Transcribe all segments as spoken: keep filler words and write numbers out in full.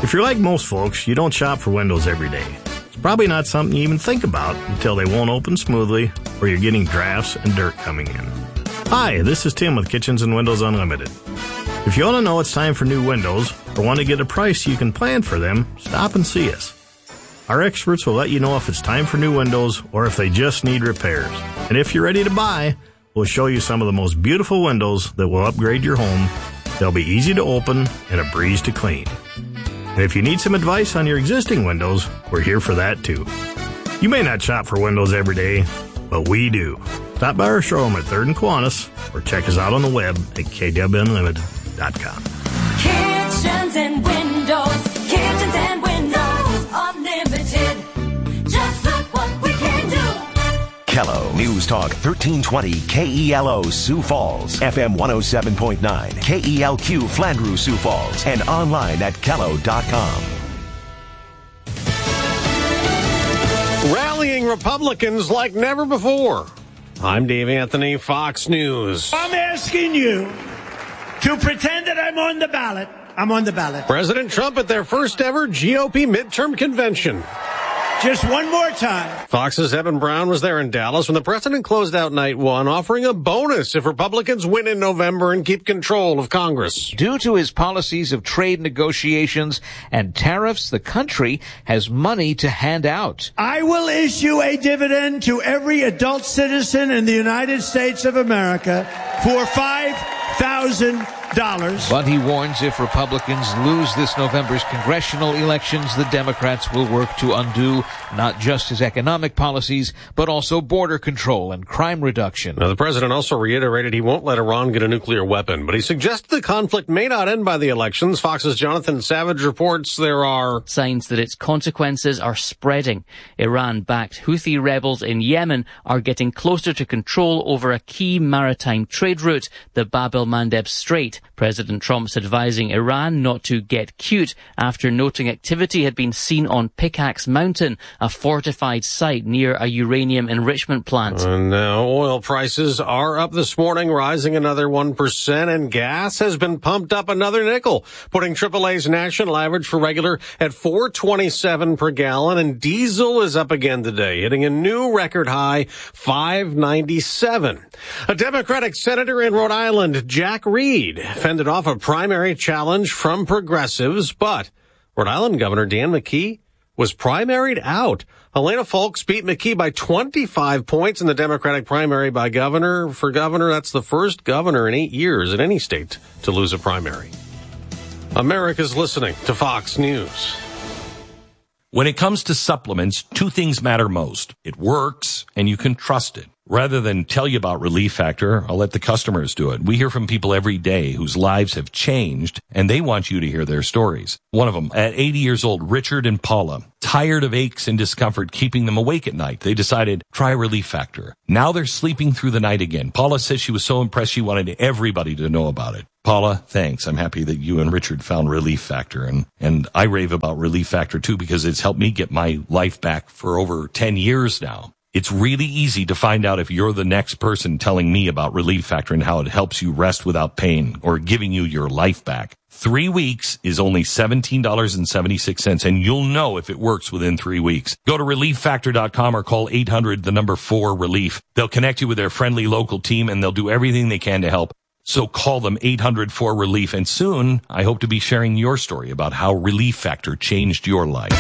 If you're like most folks, you don't shop for windows every day. It's probably not something you even think about until they won't open smoothly or you're getting drafts and dirt coming in. Hi, this is Tim with Kitchens and Windows Unlimited. If you want to know it's time for new windows or want to get a price so you can plan for them, stop and see us. Our experts will let you know if it's time for new windows or if they just need repairs. And if you're ready to buy, we'll show you some of the most beautiful windows that will upgrade your home. They'll be easy to open and a breeze to clean. And if you need some advice on your existing windows, we're here for that too. You may not shop for windows every day, but we do. Stop by our showroom at third and Kiwanis or check us out on the web at k w unlimited dot com. Kitchens and windows, kitchens and windows, unlimited. Just look what we can do. Kello News Talk thirteen twenty K E L O Sioux Falls, F M one oh seven point nine, K E L Q Flandreau Sioux Falls, and online at kello dot com. Rallying Republicans like never before. I'm Dave Anthony, Fox News. I'm asking you to pretend that I'm on the ballot. I'm on the ballot. President Trump at their first ever G O P midterm convention. Just one more time. Fox's Evan Brown was there in Dallas when the president closed out night one, offering a bonus if Republicans win in November and keep control of Congress. Due to his policies of trade negotiations and tariffs, the country has money to hand out. I will issue a dividend to every adult citizen in the United States of America for five thousand dollars. But he warns if Republicans lose this November's congressional elections, the Democrats will work to undo not just his economic policies, but also border control and crime reduction. Now, the president also reiterated he won't let Iran get a nuclear weapon, but he suggested the conflict may not end by the elections. Fox's Jonathan Savage reports there are signs that its consequences are spreading. Iran-backed Houthi rebels in Yemen are getting closer to control over a key maritime trade route, the Bab el-Mandeb Strait. President Trump's advising Iran not to get cute after noting activity had been seen on Pickaxe Mountain, a fortified site near a uranium enrichment plant. And now oil prices are up this morning, rising another one percent, and gas has been pumped up another nickel, putting triple A's national average for regular at four twenty-seven per gallon, and diesel is up again today, hitting a new record high, five ninety-seven. A Democratic senator in Rhode Island, Jack Reed, fended off a primary challenge from progressives, but Rhode Island Governor Dan McKee was primaried out. Helena Foulkes beat McKee by twenty-five points in the Democratic primary by governor. For governor, that's the first governor in eight years in any state to lose a primary. America's listening to Fox News. When it comes to supplements, two things matter most. It works, and you can trust it. Rather than tell you about Relief Factor, I'll let the customers do it. We hear from people every day whose lives have changed, and they want you to hear their stories. One of them, at eighty years old, Richard and Paula, tired of aches and discomfort keeping them awake at night. They decided, try Relief Factor. Now they're sleeping through the night again. Paula says she was so impressed she wanted everybody to know about it. Paula, thanks. I'm happy that you and Richard found Relief Factor, and, and I rave about Relief Factor too because it's helped me get my life back for over ten years now. It's really easy to find out if you're the next person telling me about Relief Factor and how it helps you rest without pain or giving you your life back. Three weeks is only seventeen dollars and seventy-six cents, and you'll know if it works within three weeks. Go to relief factor dot com or call eight hundred, the number four, relief. They'll connect you with their friendly local team, and they'll do everything they can to help. So call them eight hundred four relief, and soon I hope to be sharing your story about how Relief Factor changed your life.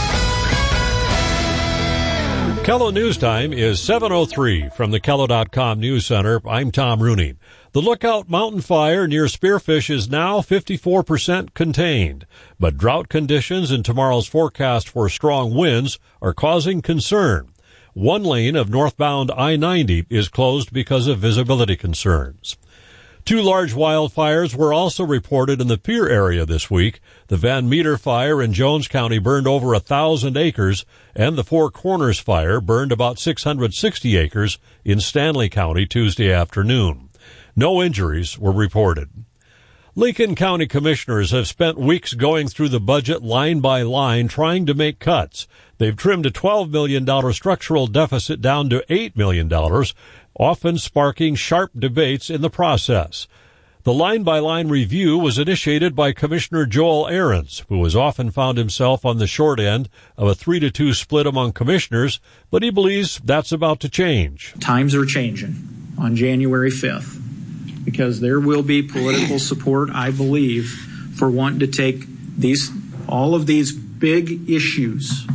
Kello News Time is seven oh three from the kello dot com News Center. I'm Tom Rooney. The Lookout Mountain Fire near Spearfish is now fifty-four percent contained, but drought conditions and tomorrow's forecast for strong winds are causing concern. One lane of northbound I ninety is closed because of visibility concerns. Two large wildfires were also reported in the Pierre area this week. The Van Meter fire in Jones County burned over a thousand acres, and the Four Corners fire burned about six hundred sixty acres in Stanley County Tuesday afternoon. No injuries were reported. Lincoln County commissioners have spent weeks going through the budget line by line trying to make cuts. They've trimmed a twelve million dollars structural deficit down to eight million dollars, often sparking sharp debates in the process. The line-by-line review was initiated by Commissioner Joel Ahrens, who has often found himself on the short end of a three to two split among commissioners, but he believes that's about to change. Times are changing on January fifth because there will be political support, I believe, for wanting to take these all of these big issues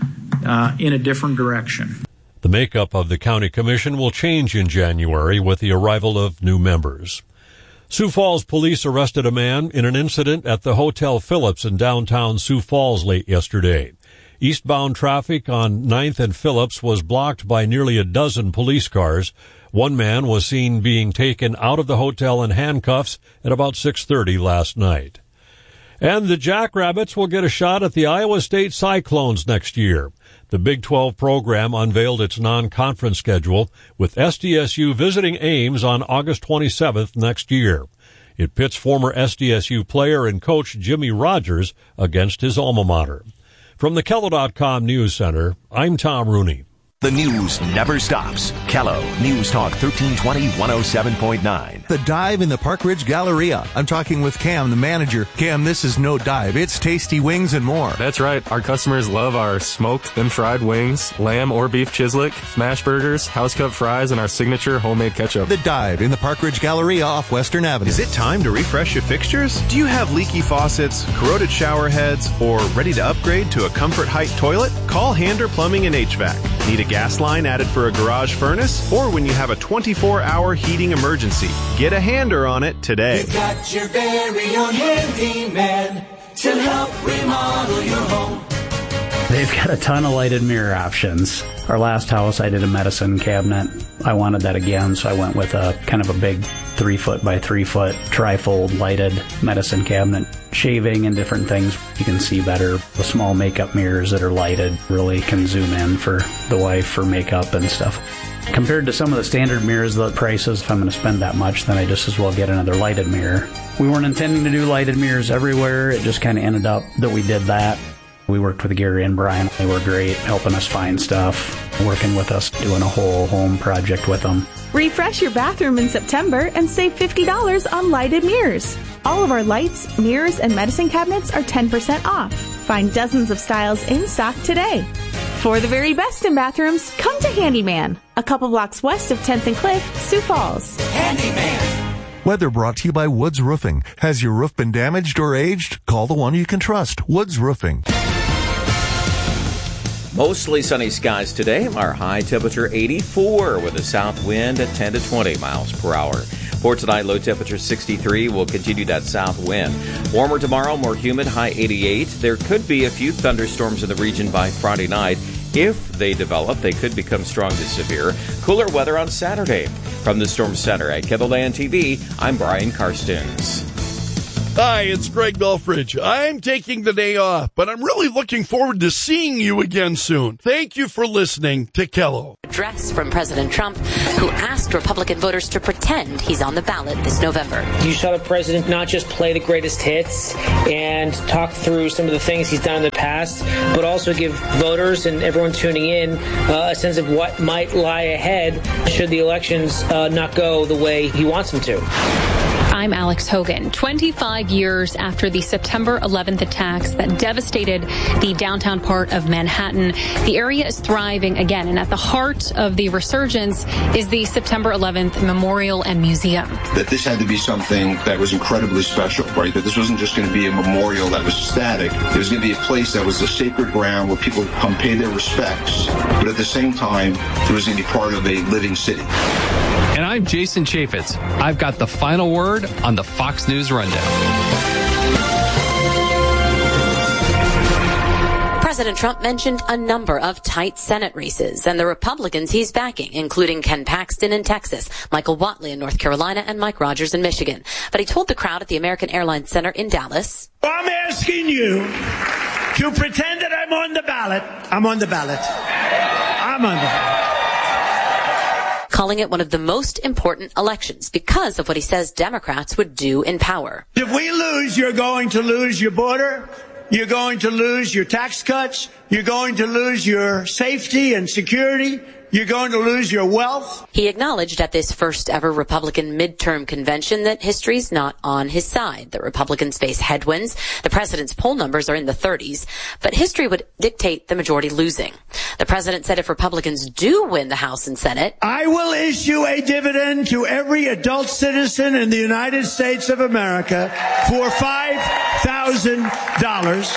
uh, in a different direction. The makeup of the county commission will change in January with the arrival of new members. Sioux Falls police arrested a man in an incident at the Hotel Phillips in downtown Sioux Falls late yesterday. Eastbound traffic on ninth and Phillips was blocked by nearly a dozen police cars. One man was seen being taken out of the hotel in handcuffs at about six thirty last night. And the Jackrabbits will get a shot at the Iowa State Cyclones next year. The Big twelve program unveiled its non-conference schedule, with S D S U visiting Ames on August twenty-seventh next year. It pits former S D S U player and coach Jimmy Rogers against his alma mater. From the Kello dot com News Center, I'm Tom Rooney. The news never stops. Kello News Talk thirteen twenty, one oh seven point nine. The dive in the Park Ridge Galleria. I'm talking with Cam, the manager. Cam, this is no dive. It's tasty wings and more. That's right. Our customers love our smoked and fried wings, lamb or beef chislic, smash burgers, house cut fries, and our signature homemade ketchup. The dive in the Park Ridge Galleria off Western Avenue. Is it time to refresh your fixtures? Do you have leaky faucets, corroded shower heads, or ready to upgrade to a Comfort Height toilet? Call Hander Plumbing and H V A C. Need a gas line added for a garage furnace? Or when you have a twenty-four hour heating emergency? Get a hander on it today. You've got your very own handyman to help remodel your home. They've got a ton of lighted mirror options. Our last house, I did a medicine cabinet. I wanted that again, so I went with a kind of a big three foot by three foot trifold lighted medicine cabinet. Shaving and different things, you can see better. The small makeup mirrors that are lighted really can zoom in for the wife for makeup and stuff. Compared to some of the standard mirrors, the prices, if I'm going to spend that much, then I just as well get another lighted mirror. We weren't intending to do lighted mirrors everywhere. It just kind of ended up that we did that. We worked with Gary and Brian. They were great helping us find stuff, working with us, doing a whole home project with them. Refresh your bathroom in September and save fifty dollars on lighted mirrors. All of our lights, mirrors, and medicine cabinets are ten percent off. Find dozens of styles in stock today. For the very best in bathrooms, come to Handyman, a couple blocks west of tenth and Cliff, Sioux Falls. Handyman. Weather brought to you by Woods Roofing. Has your roof been damaged or aged? Call the one you can trust, Woods Roofing. Mostly sunny skies today. Our high temperature eighty-four with a south wind at ten to twenty miles per hour. For tonight, low temperature sixty-three. Will continue that south wind. Warmer tomorrow, more humid, high eighty-eight. There could be a few thunderstorms in the region by Friday night. If they develop, they could become strong to severe. Cooler weather on Saturday. From the Storm Center at Kettleland T V, I'm Brian Karstens. Hi, it's Greg Belfridge. I'm taking the day off, but I'm really looking forward to seeing you again soon. Thank you for listening to Kello. Address from President Trump, who asked Republican voters to pretend he's on the ballot this November. You saw the president not just play the greatest hits and talk through some of the things he's done in the past, but also give voters and everyone tuning in uh, a sense of what might lie ahead should the elections uh, not go the way he wants them to. I'm Alex Hogan. twenty-five years after the September eleventh attacks that devastated the downtown part of Manhattan, the area is thriving again. And at the heart of the resurgence is the September eleventh Memorial and Museum. That this had to be something that was incredibly special, right? That this wasn't just going to be a memorial that was static. It was going to be a place that was a sacred ground where people could come pay their respects. But at the same time, it was going to be part of a living city. And I'm Jason Chaffetz. I've got the final word on the Fox News Rundown. President Trump mentioned a number of tight Senate races and the Republicans he's backing, including Ken Paxton in Texas, Michael Whatley in North Carolina, and Mike Rogers in Michigan. But he told the crowd at the American Airlines Center in Dallas, I'm asking you to pretend that I'm on the ballot. I'm on the ballot. I'm on the ballot. Calling it one of the most important elections because of what he says Democrats would do in power. If we lose, you're going to lose your border. You're going to lose your tax cuts. You're going to lose your safety and security. You're going to lose your wealth. He acknowledged at this first ever Republican midterm convention that history's not on his side. The Republicans face headwinds. The president's poll numbers are in the thirties, but history would dictate the majority losing. The president said if Republicans do win the House and Senate, I will issue a dividend to every adult citizen in the United States of America for five thousand dollars.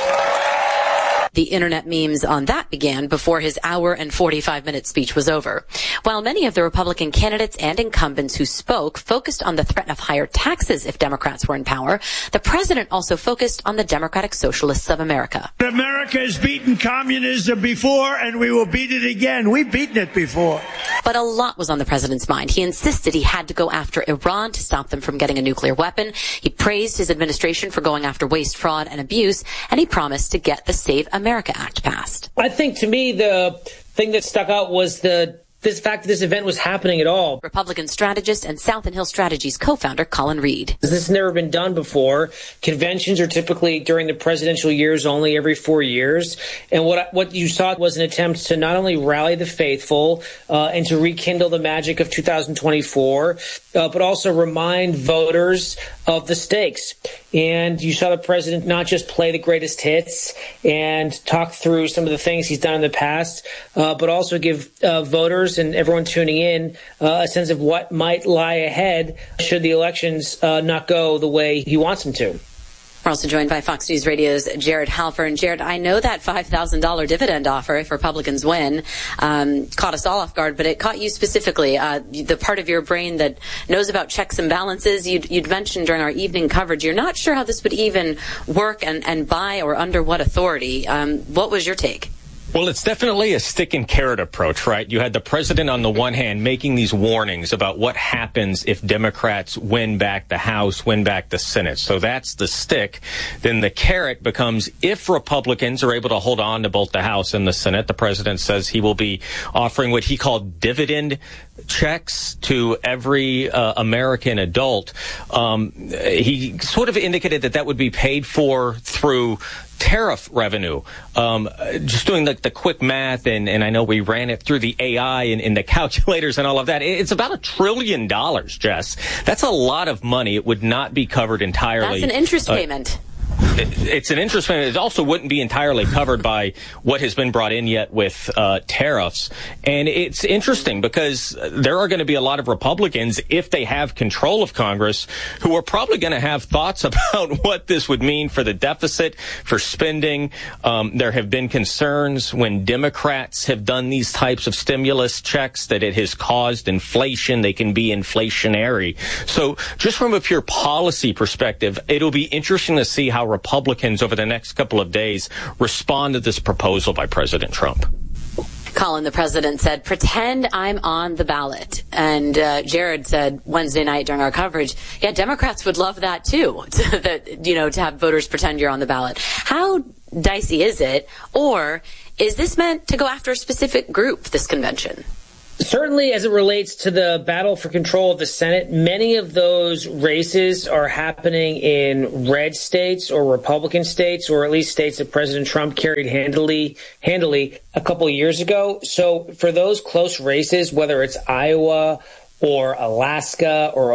The internet memes on that began before his hour and forty-five minute speech was over. While many of the Republican candidates and incumbents who spoke focused on the threat of higher taxes if Democrats were in power, the president also focused on the Democratic Socialists of America. America has beaten communism before, and we will beat it again. We've beaten it before. But a lot was on the president's mind. He insisted he had to go after Iran to stop them from getting a nuclear weapon. He praised his administration for going after waste, fraud, and abuse, and he promised to get the Save America Act passed. I think to me the thing that stuck out was the this fact that this event was happening at all. Republican strategist and South and Hill Strategies co-founder Colin Reed. This has never been done before. Conventions are typically during the presidential years only every four years. And what what you saw was an attempt to not only rally the faithful uh, and to rekindle the magic of two thousand twenty-four, uh, but also remind voters of the stakes. And you saw the president not just play the greatest hits and talk through some of the things he's done in the past, uh, but also give uh, voters and everyone tuning in uh, a sense of what might lie ahead should the elections uh, not go the way he wants them to. We're also joined by Fox News Radio's Jared Halpern. Jared, I know that five thousand dollars dividend offer if Republicans win um, caught us all off guard, but it caught you specifically. Uh, the part of your brain that knows about checks and balances, you'd, you'd mentioned during our evening coverage, you're not sure how this would even work and, and by or under what authority. Um, what was your take? Well, it's definitely a stick and carrot approach, right? You had the president on the one hand making these warnings about what happens if Democrats win back the House, win back the Senate. So that's the stick. Then the carrot becomes if Republicans are able to hold on to both the House and the Senate, the president says he will be offering what he called dividend checks to every uh, American adult. Um, he sort of indicated that that would be paid for through tariff revenue. Um, just doing the, the quick math, and, and I know we ran it through the A I and, and the calculators and all of that. It's about a trillion dollars, Jess. That's a lot of money. It would not be covered entirely. That's an interest uh, payment. It's an interest payment. It also wouldn't be entirely covered by what has been brought in yet with uh, tariffs. And it's interesting because there are going to be a lot of Republicans, if they have control of Congress, who are probably going to have thoughts about what this would mean for the deficit, for spending. Um, there have been concerns when Democrats have done these types of stimulus checks that it has caused inflation. They can be inflationary. So just from a pure policy perspective, it'll be interesting to see how Republicans over the next couple of days respond to this proposal by President Trump. Colin, the president said, pretend I'm on the ballot. And uh, Jared said Wednesday night during our coverage, yeah, Democrats would love that too, to, that, you know, to have voters pretend you're on the ballot. How dicey is it? Or is this meant to go after a specific group, this convention? Certainly, as it relates to the battle for control of the Senate, many of those races are happening in red states or Republican states, or at least states that President Trump carried handily, handily a couple of years ago. So for those close races, whether it's Iowa or Alaska or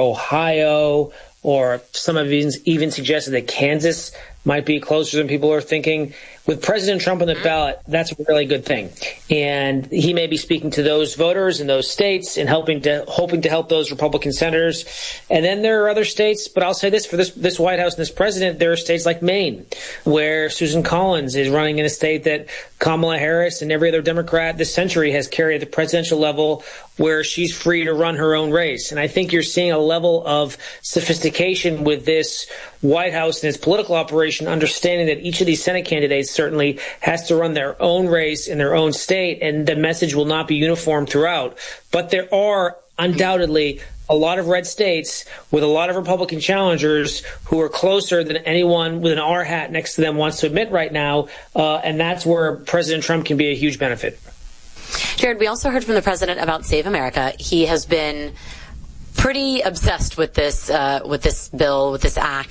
Ohio, or some have even, even suggested that Kansas might be closer than people are thinking, with President Trump on the ballot, that's a really good thing. And he may be speaking to those voters in those states and helping to hoping to help those Republican senators. And then there are other states, but I'll say this, for this, this White House and this president, there are states like Maine, where Susan Collins is running in a state that Kamala Harris and every other Democrat this century has carried at the presidential level, where she's free to run her own race. And I think you're seeing a level of sophistication with this White House and its political operation, understanding that each of these Senate candidates certainly has to run their own race in their own state, and the message will not be uniform throughout. But there are undoubtedly a lot of red states with a lot of Republican challengers who are closer than anyone with an R hat next to them wants to admit right now, uh, and that's where President Trump can be a huge benefit. Jared, we also heard from the president about Save America. He has been pretty obsessed with this uh, with this bill, with this act.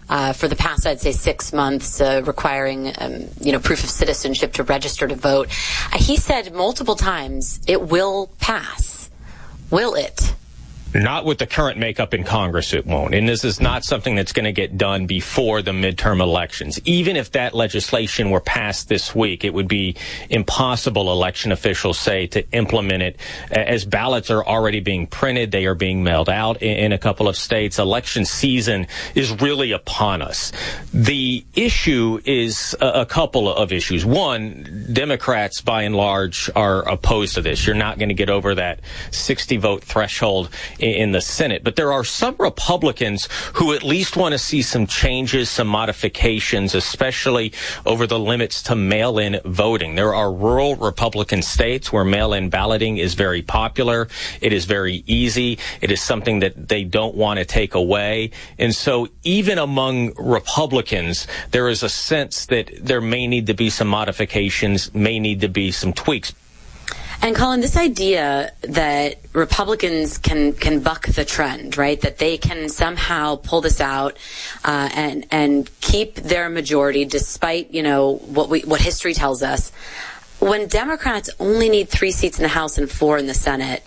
uh, for the past, I'd say, six months, uh, requiring, um, you know, proof of citizenship to register to vote. Uh, he said multiple times it will pass. Will it? Not with the current makeup in Congress, it won't. And this is not something that's going to get done before the midterm elections. Even if that legislation were passed this week, it would be impossible, election officials say, to implement it, as ballots are already being printed. They are being mailed out in, in a couple of states. Election season is really upon us. The issue is a, a couple of issues. One, Democrats, by and large, are opposed to this. You're not going to get over that sixty vote threshold in the Senate. But there are some Republicans who at least want to see some changes, some modifications, especially over the limits to mail-in voting. There are rural Republican states where mail-in balloting is very popular. It is very easy. It is something that they don't want to take away. And so even among Republicans, there is a sense that there may need to be some modifications, may need to be some tweaks. And Colin, this idea that Republicans can can buck the trend, right? That they can somehow pull this out uh, and and keep their majority, despite you know what we what history tells us. When Democrats only need three seats in the House and four in the Senate,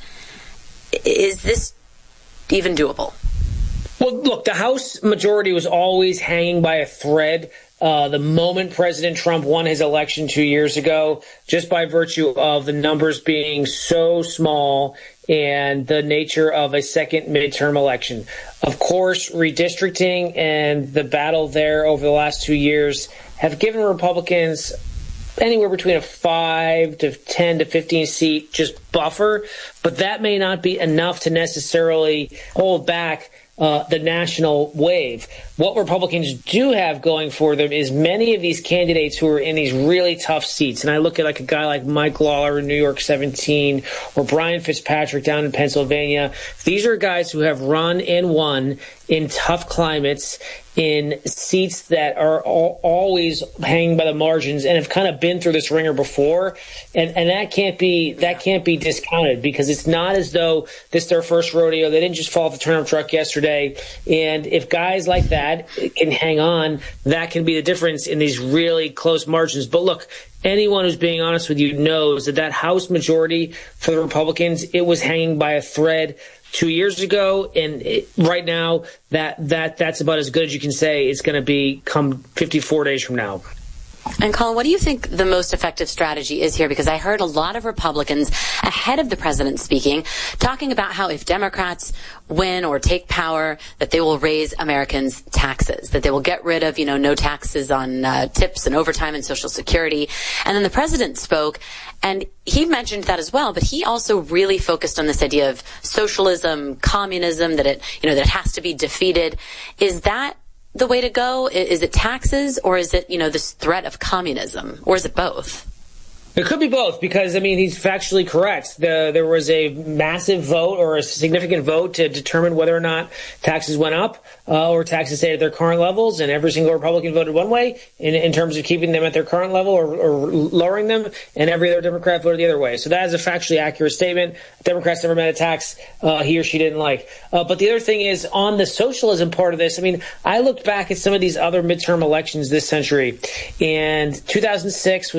is this even doable? Well, look, the House majority was always hanging by a thread. Uh, the moment President Trump won his election two years ago, just by virtue of the numbers being so small and the nature of a second midterm election. Of course, redistricting and the battle there over the last two years have given Republicans anywhere between a five to ten to fifteen seat just buffer, but that may not be enough to necessarily hold back Uh, the national wave. What Republicans do have going for them is many of these candidates who are in these really tough seats. And I look at like a guy like Mike Lawler in New York seventeen or Brian Fitzpatrick down in Pennsylvania. These are guys who have run and won in tough climates, in seats that are all, always hanging by the margins and have kind of been through this ringer before. And, and that can't be, that can't be discounted, because it's not as though this is their first rodeo. They didn't just fall off the turnip truck yesterday. And if guys like that can hang on, that can be the difference in these really close margins. But look, anyone who's being honest with you knows that that House majority for the Republicans, it was hanging by a thread two years ago, and it, right now that that that's about as good as you can say it's going to be come fifty-four days from now. And Colin, what do you think the most effective strategy is here? Because I heard a lot of Republicans ahead of the president speaking, talking about how if Democrats win or take power, that they will raise Americans' taxes, that they will get rid of, you know, no taxes on uh, tips and overtime and Social Security. And then the president spoke, and he mentioned that as well, but he also really focused on this idea of socialism, communism, that it, you know, that it has to be defeated. Is that the way to go? Is it taxes, or is it, you know, this threat of communism, or is it both? It could be both, because, I mean, he's factually correct. The, there was a massive vote or a significant vote to determine whether or not taxes went up uh, or taxes stayed at their current levels, and every single Republican voted one way in, in terms of keeping them at their current level or, or lowering them, and every other Democrat voted the other way. So that is a factually accurate statement. Democrats never met a tax uh, he or she didn't like. Uh, but the other thing is, on the socialism part of this, I mean, I looked back at some of these other midterm elections this century, and two thousand six was